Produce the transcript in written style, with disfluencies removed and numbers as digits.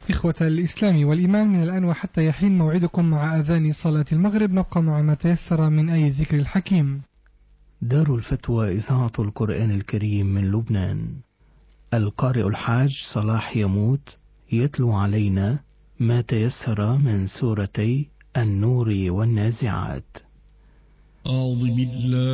إخوة الإسلام والإيمان، من الآن وحتى يحين موعدكم مع أذان صلاة المغرب نبقى مع ما تيسر من أي ذكر الحكيم. دار الفتوى إذاعة القرآن الكريم من لبنان. القارئ الحاج صلاح يموت يتلو علينا ما تيسر من سورتي النور والنازعات. أعوذ بالله